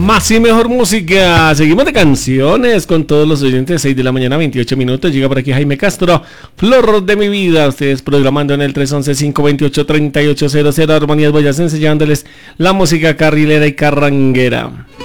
Más y mejor música. Seguimos de canciones con todos los oyentes. 6 de la mañana, 28 minutos. Llega por aquí Jaime Castro. Flor de mi vida. Ustedes programando en el 311-528-3800. Armonías Boyacense, llevándoles la música carrilera y carranguera.